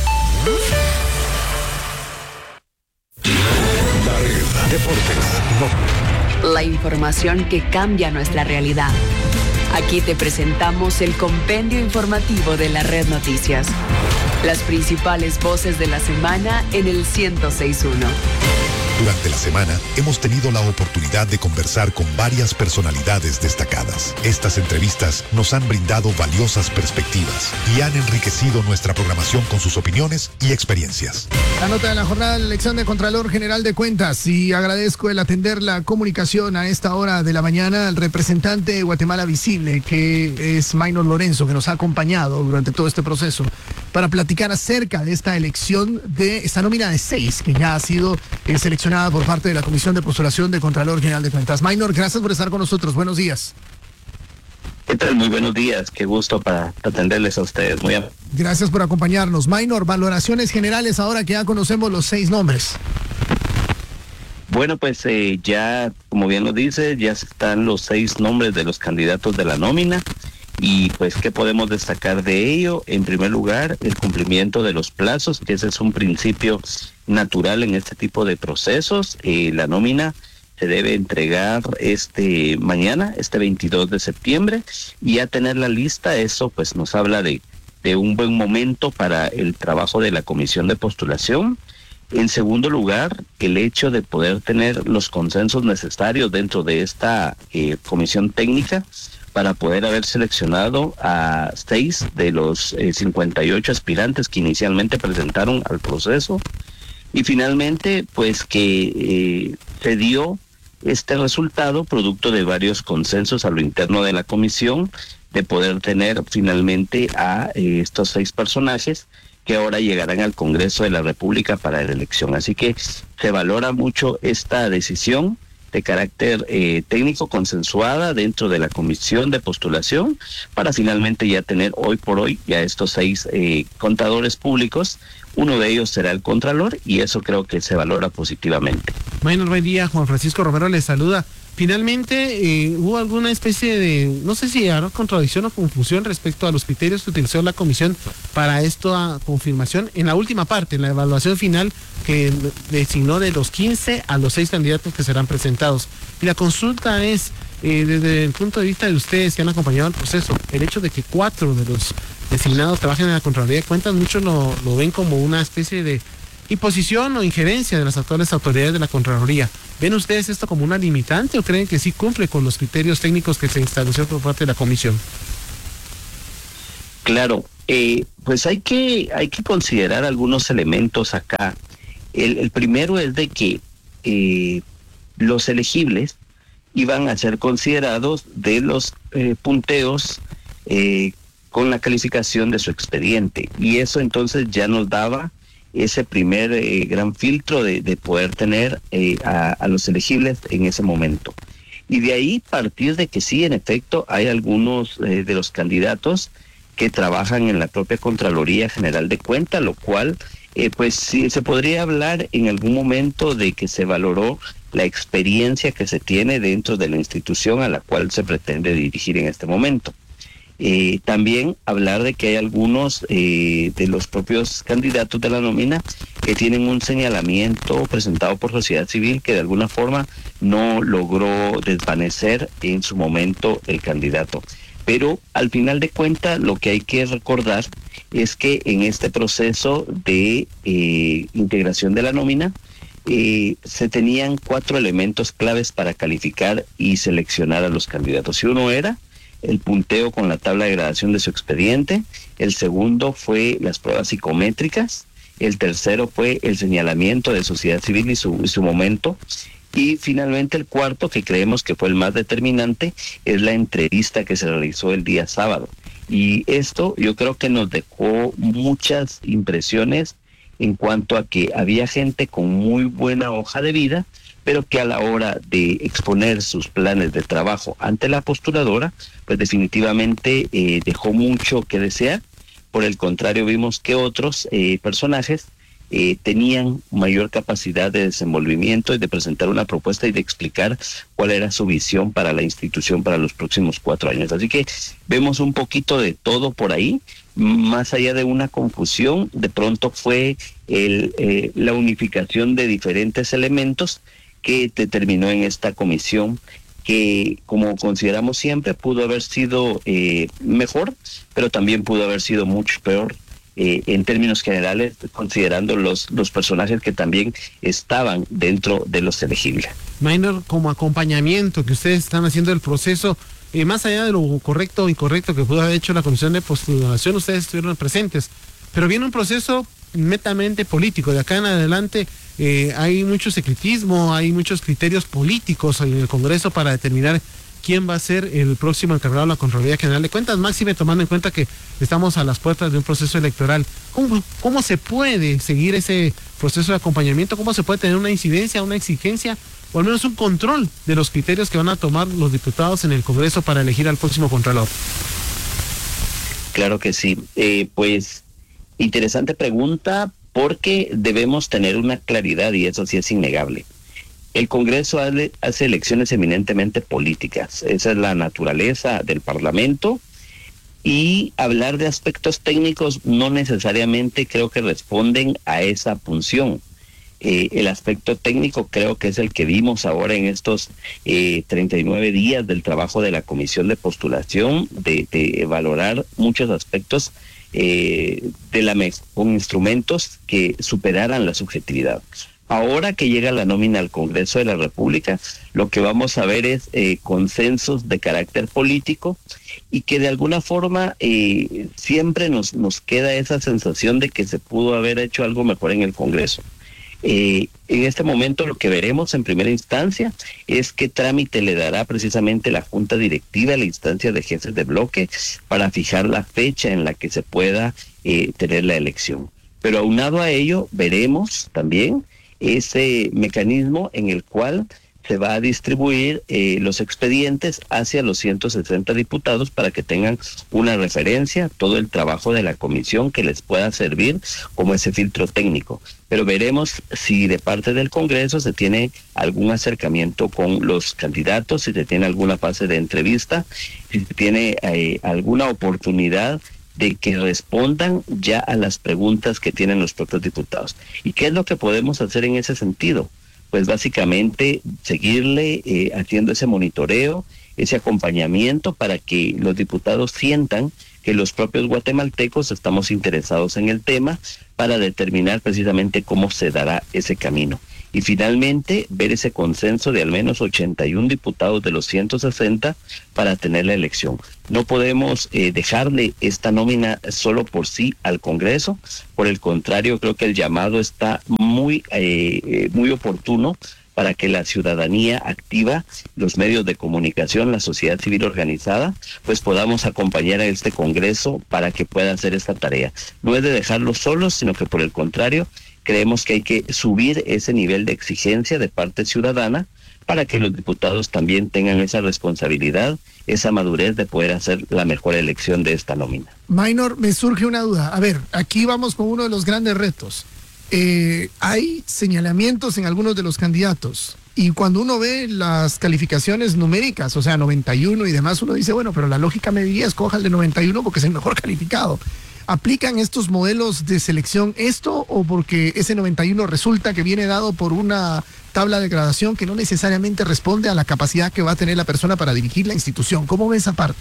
La red Deportes. La información que cambia nuestra realidad. Aquí te presentamos el compendio informativo de la Red Noticias. Las principales voces de la semana en el 106.1. Durante la semana hemos tenido la oportunidad de conversar con varias personalidades destacadas. Estas entrevistas nos han brindado valiosas perspectivas y han enriquecido nuestra programación con sus opiniones y experiencias. La nota de la jornada de la elección de Contralor General de Cuentas, y agradezco el atender la comunicación a esta hora de la mañana al representante de Guatemala Visible, que es Maynor Lorenzo, que nos ha acompañado durante todo este proceso para platicar acerca de esta elección, de esta nómina de 6 que ya ha sido seleccionada por parte de la Comisión de Postulación de Contralor General de Cuentas. Maynor, gracias por estar con nosotros. Buenos días. ¿Qué tal? Muy buenos días. Qué gusto para atenderles a ustedes. Muy amable. Gracias por acompañarnos. Maynor, valoraciones generales ahora que ya conocemos los 6 nombres. Bueno, pues ya, como bien lo dice, ya están los 6 nombres de los candidatos de la nómina. Y pues, ¿qué podemos destacar de ello? En primer lugar, el cumplimiento de los plazos, que ese es un principio natural en este tipo de procesos. La nómina se debe entregar mañana, 22 de septiembre, y ya tener la lista, eso pues nos habla de un buen momento para el trabajo de la comisión de postulación. En segundo lugar, el hecho de poder tener los consensos necesarios dentro de esta comisión técnica para poder haber seleccionado a 6 de los 58 aspirantes que inicialmente presentaron al proceso. Y finalmente, pues que se dio este resultado producto de varios consensos a lo interno de la comisión, de poder tener finalmente a estos 6 personajes que ahora llegarán al Congreso de la República para la elección. Así que se valora mucho esta decisión de carácter técnico consensuada dentro de la comisión de postulación para finalmente ya tener hoy por hoy ya estos 6 contadores públicos. Uno de ellos será el Contralor y eso creo que se valora positivamente. Maynor, buen día. Juan Francisco Romero les saluda. Finalmente, ¿hubo alguna especie de, no sé si habrá contradicción o confusión respecto a los criterios que utilizó la comisión para esta confirmación en la última parte, en la evaluación final que designó de los 15 a los 6 candidatos que serán presentados? Y la consulta es, desde el punto de vista de ustedes que han acompañado el proceso, el hecho de que 4 de los designados trabajen en la Contraloría de Cuentas, muchos lo ven como una especie de imposición o injerencia de las actuales autoridades de la Contraloría. ¿Ven ustedes esto como una limitante o creen que sí cumple con los criterios técnicos que se estableció por parte de la comisión? Claro, pues hay que considerar algunos elementos acá. El primero es de que los elegibles iban a ser considerados de los punteos con la calificación de su expediente, y eso entonces ya nos daba ese primer gran filtro de poder tener a los elegibles en ese momento. Y de ahí partir de que sí, en efecto, hay algunos de los candidatos que trabajan en la propia Contraloría General de Cuentas, lo cual, pues sí, se podría hablar en algún momento de que se valoró la experiencia que se tiene dentro de la institución a la cual se pretende dirigir en este momento. También hablar de que hay algunos de los propios candidatos de la nómina que tienen un señalamiento presentado por sociedad civil que de alguna forma no logró desvanecer en su momento el candidato. Pero al final de cuentas lo que hay que recordar es que en este proceso de integración de la nómina se tenían 4 elementos claves para calificar y seleccionar a los candidatos. Y uno era el punteo con la tabla de gradación de su expediente, el segundo fue las pruebas psicométricas, el tercero fue el señalamiento de sociedad civil y su momento, y finalmente el cuarto, que creemos que fue el más determinante, es la entrevista que se realizó el día sábado. Y esto yo creo que nos dejó muchas impresiones en cuanto a que había gente con muy buena hoja de vida, pero que a la hora de exponer sus planes de trabajo ante la postuladora, pues definitivamente dejó mucho que desear. Por el contrario, vimos que otros personajes tenían mayor capacidad de desenvolvimiento y de presentar una propuesta y de explicar cuál era su visión para la institución para los próximos 4 años. Así que vemos un poquito de todo por ahí. Más allá de una confusión, de pronto fue la unificación de diferentes elementos que determinó en esta comisión que, como consideramos siempre, pudo haber sido mejor, pero también pudo haber sido mucho peor en términos generales, considerando los personajes que también estaban dentro de los elegibles. Maynor, como acompañamiento que ustedes están haciendo el proceso, más allá de lo correcto o incorrecto que pudo haber hecho la comisión de postulación, ustedes estuvieron presentes, pero viene un proceso netamente político. De acá en adelante hay mucho secretismo, hay muchos criterios políticos en el Congreso para determinar quién va a ser el próximo encargado de la Contraloría General de Cuentas, máxime tomando en cuenta que estamos a las puertas de un proceso electoral. ¿Cómo se puede seguir ese proceso de acompañamiento? ¿Cómo se puede tener una incidencia, una exigencia o al menos un control de los criterios que van a tomar los diputados en el Congreso para elegir al próximo Contralor? Claro que sí. Pues interesante pregunta, porque debemos tener una claridad y eso sí es innegable. El Congreso hace elecciones eminentemente políticas, esa es la naturaleza del Parlamento, y hablar de aspectos técnicos no necesariamente creo que responden a esa función. El aspecto técnico creo que es el que vimos ahora en estos 39 días del trabajo de la Comisión de Postulación, de valorar muchos aspectos con instrumentos que superaran la subjetividad. Ahora que llega la nómina al Congreso de la República, lo que vamos a ver es consensos de carácter político y que de alguna forma siempre nos queda esa sensación de que se pudo haber hecho algo mejor en el Congreso. En este momento lo que veremos en primera instancia es qué trámite le dará precisamente la Junta Directiva a la instancia de jefes de bloque para fijar la fecha en la que se pueda tener la elección. Pero aunado a ello veremos también ese mecanismo en el cual se va a distribuir los expedientes hacia los 160 diputados para que tengan una referencia, todo el trabajo de la comisión que les pueda servir como ese filtro técnico. Pero veremos si de parte del Congreso se tiene algún acercamiento con los candidatos, si se tiene alguna fase de entrevista, si se tiene alguna oportunidad de que respondan ya a las preguntas que tienen los propios diputados. ¿Y qué es lo que podemos hacer en ese sentido? Pues básicamente seguirle haciendo ese monitoreo, ese acompañamiento para que los diputados sientan que los propios guatemaltecos estamos interesados en el tema para determinar precisamente cómo se dará ese camino. Y finalmente ver ese consenso de al menos 81 diputados de los 160 para tener la elección. No podemos dejarle esta nómina solo por sí al Congreso. Por el contrario, creo que el llamado está muy oportuno para que la ciudadanía activa, los medios de comunicación, la sociedad civil organizada, pues podamos acompañar a este Congreso para que pueda hacer esta tarea. No es de dejarlos solos, sino que por el contrario, creemos que hay que subir ese nivel de exigencia de parte ciudadana para que los diputados también tengan esa responsabilidad, esa madurez de poder hacer la mejor elección de esta nómina. Minor, me surge una duda. A ver, aquí vamos con uno de los grandes retos. Hay señalamientos en algunos de los candidatos y cuando uno ve las calificaciones numéricas, o sea, 91 y demás, uno dice, bueno, pero la lógica me diría, escoja el de 91 porque es el mejor calificado. ¿Aplican estos modelos de selección esto o porque ese 91 resulta que viene dado por una tabla de gradación que no necesariamente responde a la capacidad que va a tener la persona para dirigir la institución? ¿Cómo ve esa parte?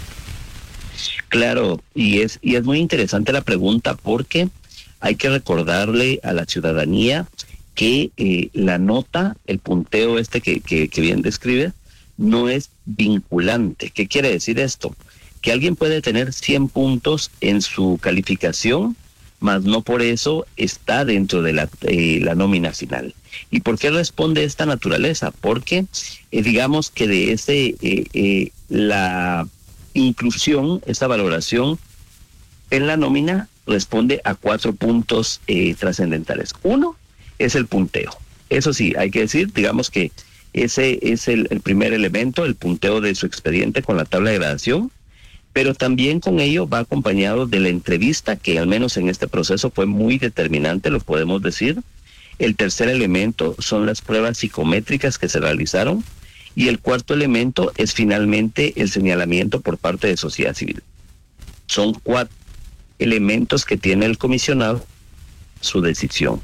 Claro, y es muy interesante la pregunta porque hay que recordarle a la ciudadanía que la nota, el punteo que bien describe, no es vinculante. ¿Qué quiere decir esto? Que alguien puede tener 100 puntos en su calificación, mas no por eso está dentro de la nómina final. ¿Y por qué responde esta naturaleza? Porque digamos que de la inclusión, esta valoración en la nómina responde a 4 puntos trascendentales. Uno es el punteo. Eso sí, hay que decir, digamos que ese es el primer elemento, el punteo de su expediente con la tabla de gradación, pero también con ello va acompañado de la entrevista, que al menos en este proceso fue muy determinante, lo podemos decir. El tercer elemento son las pruebas psicométricas que se realizaron, y el cuarto elemento es finalmente el señalamiento por parte de sociedad civil. Son 4 elementos que tiene el comisionado su decisión.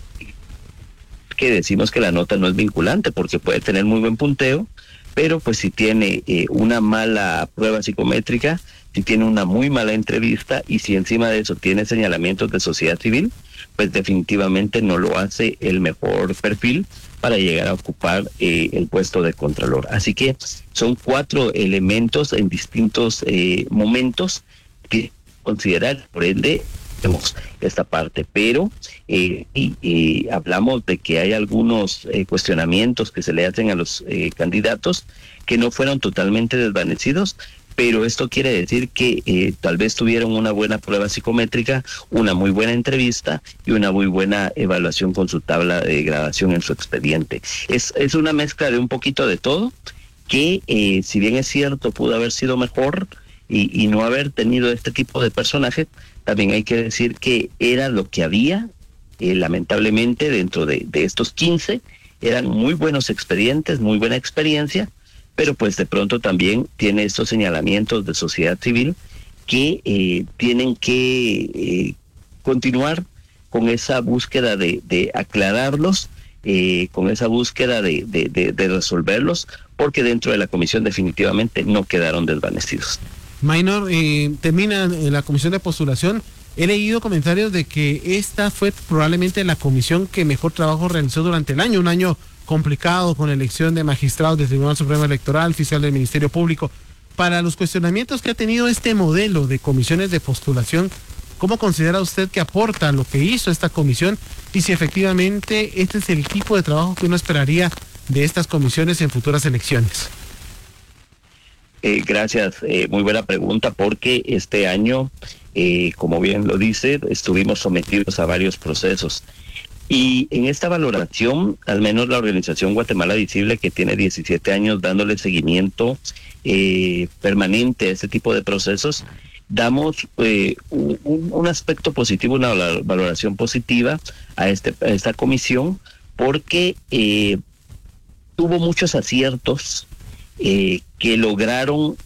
Que decimos que la nota no es vinculante porque puede tener muy buen punteo, pero pues si tiene una mala prueba psicométrica, si tiene una muy mala entrevista y si encima de eso tiene señalamientos de sociedad civil, pues definitivamente no lo hace el mejor perfil para llegar a ocupar el puesto de contralor. Así que son 4 elementos en distintos momentos que considerar, por ende, vemos esta parte, pero hablamos de que hay algunos cuestionamientos que se le hacen a los candidatos que no fueron totalmente desvanecidos, pero esto quiere decir que tal vez tuvieron una buena prueba psicométrica, una muy buena entrevista y una muy buena evaluación con su tabla de gradación en su expediente. Es una mezcla de un poquito de todo, que si bien es cierto pudo haber sido mejor y no haber tenido este tipo de personajes, también hay que decir que era lo que había, lamentablemente dentro de estos 15, eran muy buenos expedientes, muy buena experiencia, pero pues de pronto también tiene estos señalamientos de sociedad civil que tienen que continuar con esa búsqueda de aclararlos, con esa búsqueda de resolverlos, porque dentro de la comisión definitivamente no quedaron desvanecidos. Minor, termina la comisión de postulación. He leído comentarios de que esta fue probablemente la comisión que mejor trabajo realizó durante el año, un año complicado con elección de magistrados del Tribunal Supremo Electoral, fiscal del Ministerio Público. Para los cuestionamientos que ha tenido este modelo de comisiones de postulación, ¿cómo considera usted que aporta lo que hizo esta comisión y si efectivamente este es el tipo de trabajo que uno esperaría de estas comisiones en futuras elecciones? Gracias, muy buena pregunta, porque este año, como bien lo dice, estuvimos sometidos a varios procesos. Y en esta valoración, al menos la organización Guatemala Visible, que tiene 17 años dándole seguimiento permanente a este tipo de procesos, damos un aspecto positivo, una valoración positiva a esta comisión, porque tuvo muchos aciertos que lograron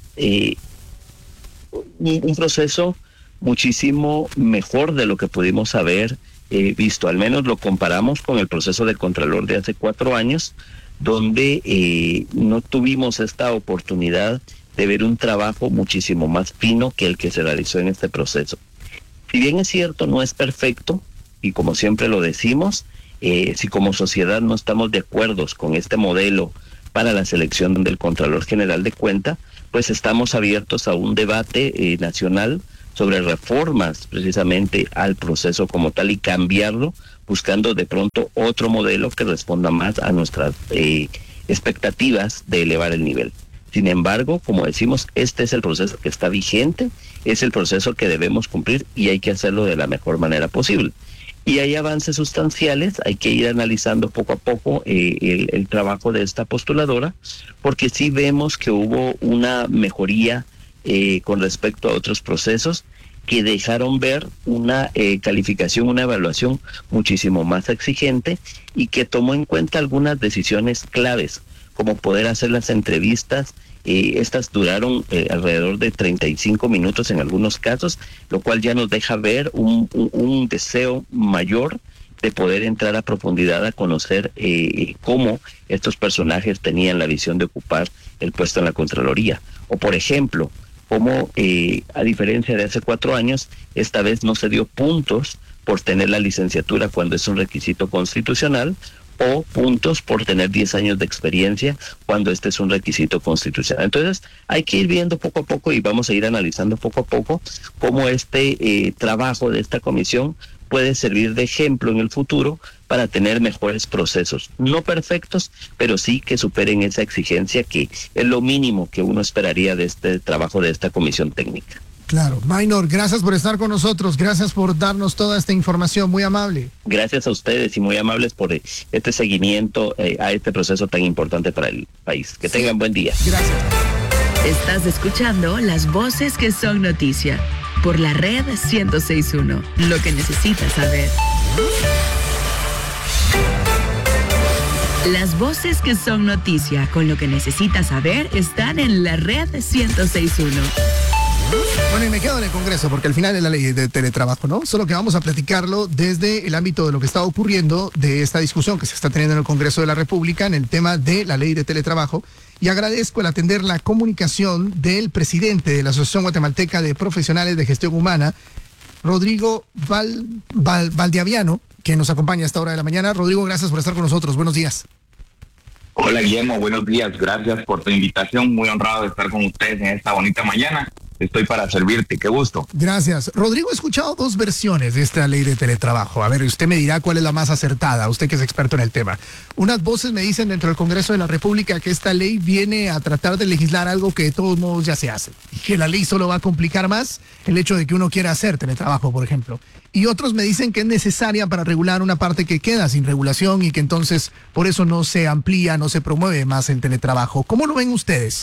un proceso muchísimo mejor de lo que pudimos haber visto. Al menos lo comparamos con el proceso de Contralor de hace 4 años, donde no tuvimos esta oportunidad de ver un trabajo muchísimo más fino que el que se realizó en este proceso. Si bien es cierto, no es perfecto, y como siempre lo decimos, si como sociedad no estamos de acuerdo con este modelo para la selección del Contralor General de Cuenta, pues estamos abiertos a un debate nacional sobre reformas precisamente al proceso como tal y cambiarlo, buscando de pronto otro modelo que responda más a nuestras expectativas de elevar el nivel. Sin embargo, como decimos, este es el proceso que está vigente, es el proceso que debemos cumplir y hay que hacerlo de la mejor manera posible. Y hay avances sustanciales, hay que ir analizando poco a poco el trabajo de esta postuladora, porque sí vemos que hubo una mejoría con respecto a otros procesos que dejaron ver una calificación, una evaluación muchísimo más exigente y que tomó en cuenta algunas decisiones claves, como poder hacer las entrevistas. Estas duraron alrededor de 35 minutos en algunos casos, lo cual ya nos deja ver un deseo mayor de poder entrar a profundidad a conocer cómo estos personajes tenían la visión de ocupar el puesto en la Contraloría. O por ejemplo, cómo a diferencia de hace 4 años, esta vez no se dio puntos por tener la licenciatura cuando es un requisito constitucional, o puntos por tener 10 años de experiencia cuando este es un requisito constitucional. Entonces hay que ir viendo poco a poco y vamos a ir analizando poco a poco cómo este trabajo de esta comisión puede servir de ejemplo en el futuro para tener mejores procesos, no perfectos, pero sí que superen esa exigencia que es lo mínimo que uno esperaría de este trabajo de esta comisión técnica. Claro. Maynor, gracias por estar con nosotros, gracias por darnos toda esta información, muy amable. Gracias a ustedes y muy amables por este seguimiento a este proceso tan importante para el país. Que tengan buen día. Gracias. Estás escuchando las voces que son noticia por la red 106.1. Lo que necesitas saber. Las voces que son noticia con lo que necesitas saber están en la red 106.1. Bueno, y me quedo en el Congreso porque al final es la ley de teletrabajo, ¿no? Solo que vamos a platicarlo desde el ámbito de lo que está ocurriendo, de esta discusión que se está teniendo en el Congreso de la República en el tema de la ley de teletrabajo. Y agradezco el atender la comunicación del presidente de la Asociación Guatemalteca de Profesionales de Gestión Humana, Rodrigo Valdiaviano, que nos acompaña a esta hora de la mañana. Rodrigo, gracias por estar con nosotros. Buenos días. Hola, Guillermo. Buenos días. Gracias por tu invitación. Muy honrado de estar con ustedes en esta bonita mañana. Estoy para servirte, qué gusto. Gracias. Rodrigo, he escuchado 2 versiones de esta ley de teletrabajo. A ver, usted me dirá cuál es la más acertada, usted que es experto en el tema. Unas voces me dicen dentro del Congreso de la República que esta ley viene a tratar de legislar algo que de todos modos ya se hace. Que la ley solo va a complicar más el hecho de que uno quiera hacer teletrabajo, por ejemplo. Y otros me dicen que es necesaria para regular una parte que queda sin regulación y que entonces por eso no se amplía, no se promueve más el teletrabajo. ¿Cómo lo ven ustedes?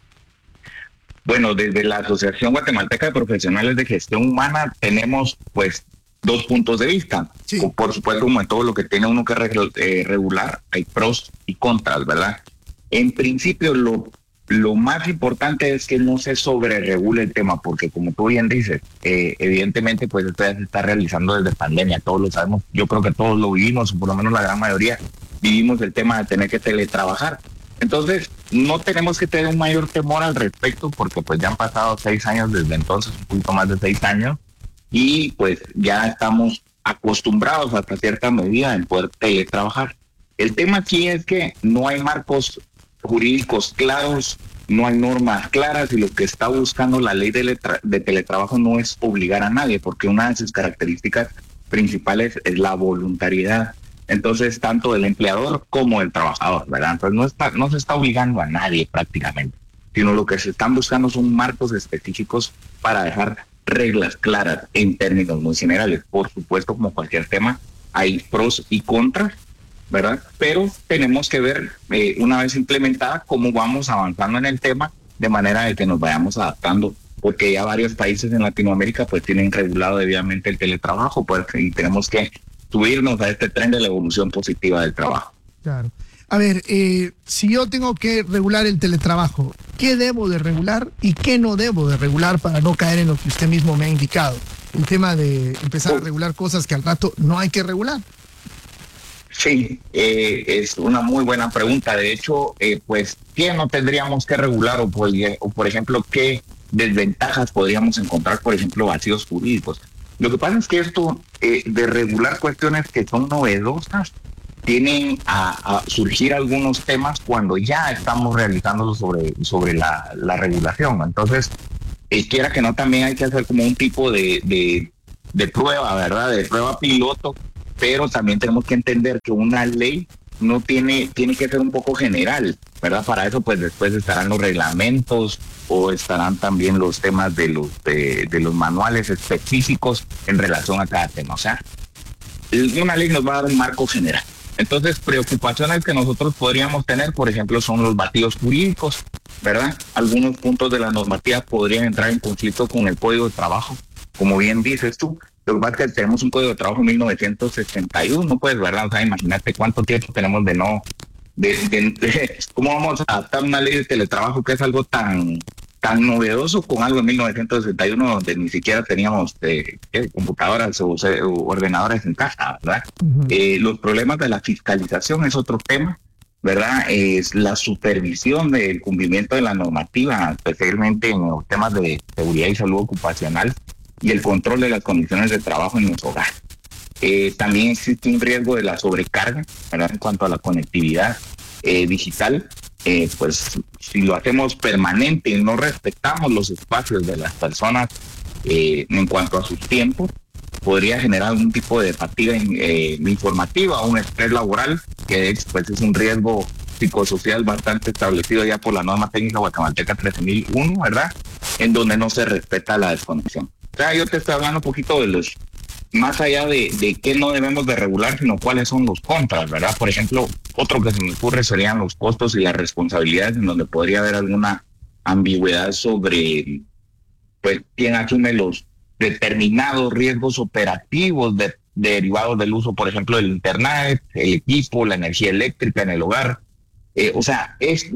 Bueno, desde la Asociación Guatemalteca de Profesionales de Gestión Humana tenemos pues 2 puntos de vista. Sí. Por supuesto, como en todo lo que tiene uno que regular, hay pros y contras, ¿verdad? En principio, lo más importante es que no se sobreregule el tema, porque como tú bien dices, evidentemente pues esto ya se está realizando desde pandemia, todos lo sabemos, yo creo que todos lo vivimos, por lo menos la gran mayoría vivimos el tema de tener que teletrabajar. Entonces, no tenemos que tener un mayor temor al respecto porque pues ya han pasado 6 años desde entonces, un poquito más de 6 años, y pues ya estamos acostumbrados hasta cierta medida en poder teletrabajar. El tema aquí es que no hay marcos jurídicos claros, no hay normas claras, y lo que está buscando la ley de teletrabajo no es obligar a nadie, porque una de sus características principales es la voluntariedad. Entonces, tanto el empleador como el trabajador, ¿verdad? Entonces, no se está obligando a nadie prácticamente, sino lo que se están buscando son marcos específicos para dejar reglas claras en términos muy generales. Por supuesto, como cualquier tema, hay pros y contras, ¿verdad? Pero tenemos que ver, una vez implementada, cómo vamos avanzando en el tema, de manera de que nos vayamos adaptando, porque ya varios países en Latinoamérica pues tienen regulado debidamente el teletrabajo, pues, y tenemos que subirnos a este tren de la evolución positiva del trabajo. Claro. A ver, si yo tengo que regular el teletrabajo, ¿qué debo de regular y qué no debo de regular para no caer en lo que usted mismo me ha indicado? El tema de empezar a regular cosas que al rato no hay que regular. Sí, es una muy buena pregunta. De hecho, pues, ¿qué no tendríamos que regular? O por ejemplo, ¿qué desventajas podríamos encontrar, por ejemplo, vacíos jurídicos? Lo que pasa es que esto de regular cuestiones que son novedosas, tienen a surgir algunos temas cuando ya estamos realizando sobre la regulación. Entonces, quiera que no, también hay que hacer como un tipo de prueba, ¿verdad? De prueba piloto, pero también tenemos que entender que una ley no tiene que ser un poco general, ¿verdad? Para eso, pues después estarán los reglamentos o estarán también los temas de los manuales específicos en relación a cada tema. O sea, una ley nos va a dar un marco general. Entonces, preocupaciones que nosotros podríamos tener, por ejemplo, son los vacíos jurídicos, ¿verdad? Algunos puntos de la normativa podrían entrar en conflicto con el Código de Trabajo, como bien dices tú. Lo que pasa es que tenemos un Código de Trabajo en 1961, pues, ¿verdad? O sea, imagínate cuánto tiempo tenemos de no... ¿Cómo vamos a adaptar una ley de teletrabajo que es algo tan novedoso con algo en 1961 donde ni siquiera teníamos computadoras o ordenadores en casa, ¿verdad? Los problemas de la fiscalización es otro tema, ¿verdad? Es la supervisión del cumplimiento de la normativa, especialmente en los temas de seguridad y salud ocupacional, y el control de las condiciones de trabajo en los hogares. También existe un riesgo de la sobrecarga, ¿verdad? En cuanto a la conectividad digital. Pues si lo hacemos permanente y no respetamos los espacios de las personas en cuanto a sus tiempos, podría generar algún tipo de fatiga informativa o un estrés laboral, que pues es un riesgo psicosocial bastante establecido ya por la norma técnica guatemalteca 13001, ¿verdad? En donde no se respeta la desconexión. O sea, yo te estoy hablando un poquito de los, más allá de qué no debemos de regular, sino cuáles son los contras, ¿verdad? Por ejemplo, otro que se me ocurre serían los costos y las responsabilidades, en donde podría haber alguna ambigüedad sobre, pues, quién asume los determinados riesgos operativos derivados del uso, por ejemplo, del internet, el equipo, la energía eléctrica en el hogar. O sea,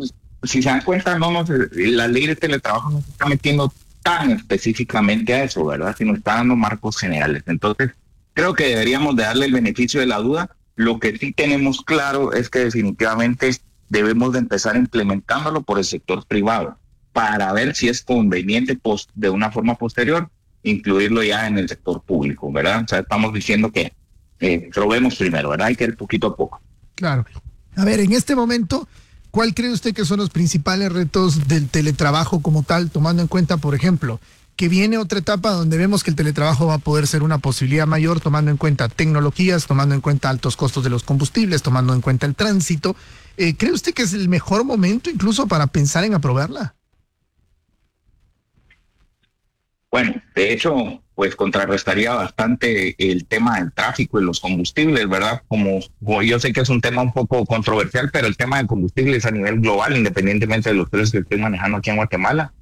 si se dan cuenta, la ley de teletrabajo no se está metiendo tan específicamente a eso, ¿verdad? Sino está dando marcos generales. Entonces, creo que deberíamos de darle el beneficio de la duda. Lo que sí tenemos claro es que definitivamente debemos de empezar implementándolo por el sector privado para ver si es conveniente de una forma posterior incluirlo ya en el sector público, ¿verdad? O sea, estamos diciendo que probemos primero, ¿verdad? Hay que ir poquito a poco. Claro. A ver, en este momento, ¿cuál cree usted que son los principales retos del teletrabajo como tal, tomando en cuenta, por ejemplo, que viene otra etapa donde vemos que el teletrabajo va a poder ser una posibilidad mayor, tomando en cuenta tecnologías, tomando en cuenta altos costos de los combustibles, tomando en cuenta el tránsito? ¿Cree usted que es el mejor momento incluso para pensar en aprobarla? Bueno, de hecho, pues contrarrestaría bastante el tema del tráfico y los combustibles, ¿verdad? Como yo sé que es un tema un poco controversial, pero el tema de combustibles a nivel global, independientemente de los precios que estoy manejando aquí en Guatemala,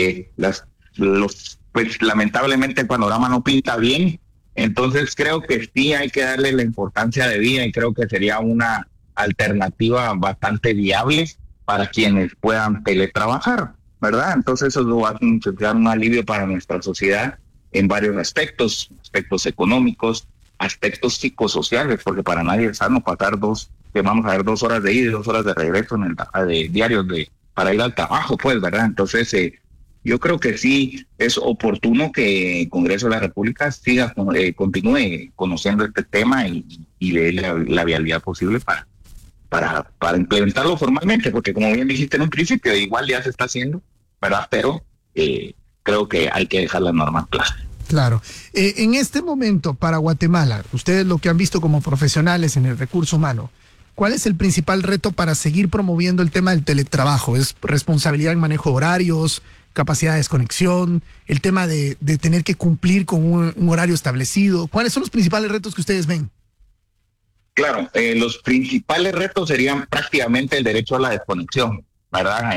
pues lamentablemente el panorama no pinta bien. Entonces creo que sí hay que darle la importancia de vida y creo que sería una alternativa bastante viable para quienes puedan teletrabajar, ¿verdad? Entonces eso va a significar un alivio para nuestra sociedad en varios aspectos económicos, aspectos psicosociales, porque para nadie es sano pasar vamos a ver 2 horas de ida y 2 horas de regreso diarios para ir al trabajo, pues, ¿verdad? Entonces yo creo que sí es oportuno que el Congreso de la República continúe conociendo este tema y dé la viabilidad posible para implementarlo formalmente, porque como bien dijiste en un principio, igual ya se está haciendo, ¿verdad? Pero creo que hay que dejar las normas claras. Claro. En este momento, para Guatemala, ustedes lo que han visto como profesionales en el recurso humano, ¿cuál es el principal reto para seguir promoviendo el tema del teletrabajo? ¿Es responsabilidad en manejo de horarios, capacidad de desconexión, el tema de tener que cumplir con un horario establecido? ¿Cuáles son los principales retos que ustedes ven? Claro, los principales retos serían prácticamente el derecho a la desconexión, ¿verdad?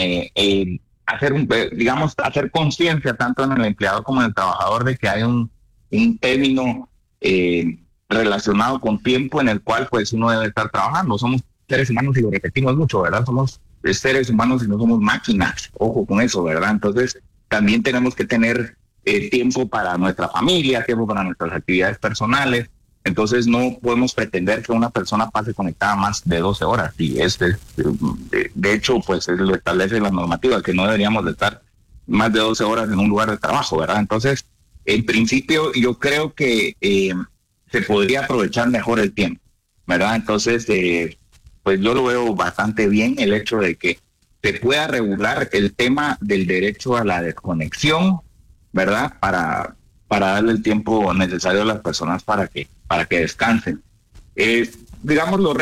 Hacer conciencia tanto en el empleado como en el trabajador de que hay un término relacionado con tiempo en el cual pues uno debe estar trabajando. Somos seres humanos y lo repetimos mucho, ¿verdad? Somos seres humanos y no somos máquinas, ojo con eso, ¿verdad? Entonces también tenemos que tener tiempo para nuestra familia, tiempo para nuestras actividades personales. Entonces no podemos pretender que una persona pase conectada más de 12 horas y de hecho pues lo establece la normativa, que no deberíamos de estar más de 12 horas en un lugar de trabajo, ¿verdad? Entonces, en principio yo creo que se podría aprovechar mejor el tiempo, ¿verdad? Entonces, pues yo lo veo bastante bien el hecho de que se pueda regular el tema del derecho a la desconexión, ¿verdad? Para darle el tiempo necesario a las personas para que descansen. Digamos, los